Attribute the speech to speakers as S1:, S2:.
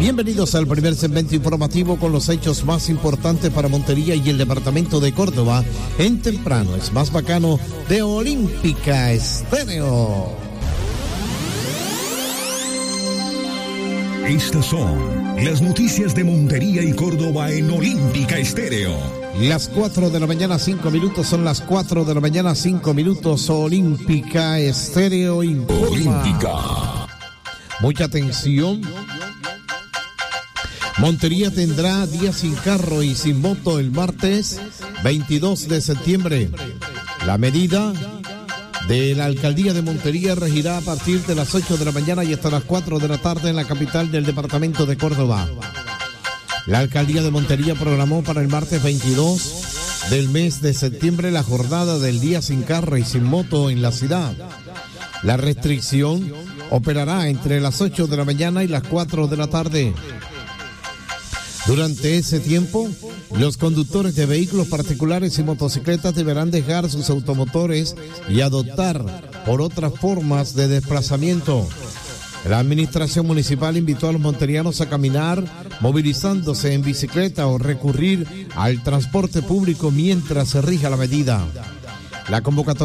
S1: Bienvenidos al primer segmento informativo con los hechos más importantes para Montería y el departamento de Córdoba. En temprano es más bacano de Olímpica Estéreo.
S2: Estas son las noticias de Montería y Córdoba en Olímpica Estéreo.
S1: Las 4 de la mañana, 5 minutos, son las 4 de la mañana, 5 minutos, Olímpica Estéreo informa.
S2: Olímpica.
S1: Mucha atención. Montería tendrá día sin carro y sin moto el martes 22 de septiembre. La medida de la alcaldía de Montería regirá a partir de las 8 de la mañana y hasta las 4 de la tarde en la capital del departamento de Córdoba. La alcaldía de Montería programó para el martes 22 del mes de septiembre la jornada del día sin carro y sin moto en la ciudad. La restricción operará entre las 8 de la mañana y las 4 de la tarde. Durante ese tiempo, los conductores de vehículos particulares y motocicletas deberán dejar sus automotores y adoptar por otras formas de desplazamiento. La administración municipal invitó a los monterianos a caminar, movilizándose en bicicleta o recurrir al transporte público mientras se rija la medida. La convocatoria